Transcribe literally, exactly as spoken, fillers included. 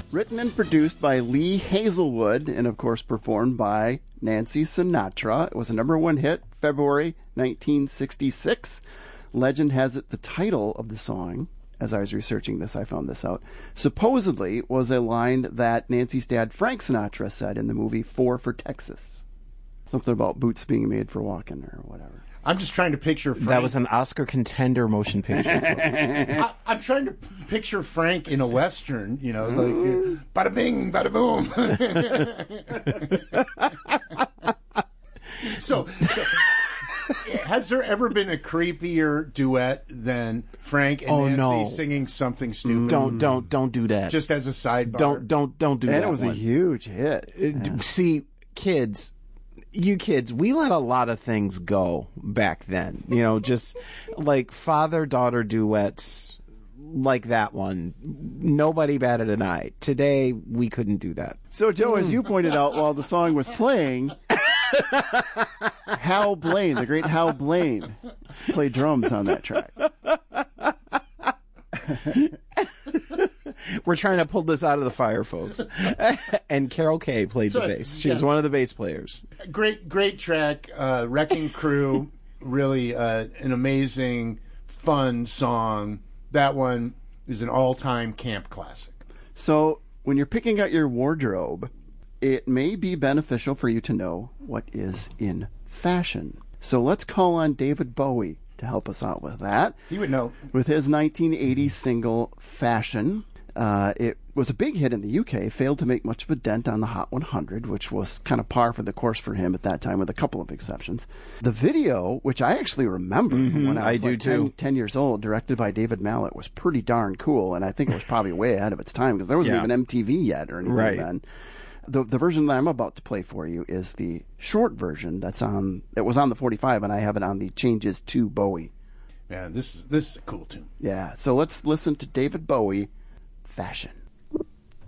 Written and produced by Lee Hazelwood and, of course, performed by Nancy Sinatra. It was a number one hit, February nineteen sixty-six. Legend has it the title of the song, as I was researching this, I found this out, supposedly was a line that Nancy's dad, Frank Sinatra, said in the movie Four for Texas. Something about boots being made for walking or whatever. I'm just trying to picture Frank. That was an Oscar contender motion picture. I, I'm trying to picture Frank in a Western, you know, like, bada bing, bada boom. so, so, has there ever been a creepier duet than Frank and Oh, Nancy no. singing Something Stupid? Don't, don't, don't do that. Just as a sidebar. Don't, don't, don't do And that. it was one. a huge hit. Uh, See, kids, you kids, we let a lot of things go back then. You know, just like father-daughter duets like that one. Nobody batted an eye. Today, we couldn't do that. So, Joe, as you pointed out while the song was playing, Hal Blaine, the great Hal Blaine, played drums on that track. We're trying to pull this out of the fire, folks. And Carol Kay played So, the bass. She yeah. was one of the bass players. Great, great track. Uh, Wrecking Crew, really uh, an amazing, fun song. That one is an all-time camp classic. So, when you're picking out your wardrobe, it may be beneficial for you to know what is in fashion. So let's call on David Bowie to help us out with that. He would know. With his nineteen eighty single, Fashion. Uh, it was a big hit in the U K, failed to make much of a dent on the Hot one hundred, which was kind of par for the course for him at that time, with a couple of exceptions. The video, which I actually remember from when I was I do like too. ten, ten years old, directed by David Mallet, was pretty darn cool, and I think it was probably way ahead of its time, because there wasn't Yeah. even M T V yet or anything Right. then. The the version that I'm about to play for you is the short version that's on, it was on the forty-five, and I have it on the Changes to Bowie. Man, this is this is a cool tune. Yeah, so let's listen to David Bowie, Fashion.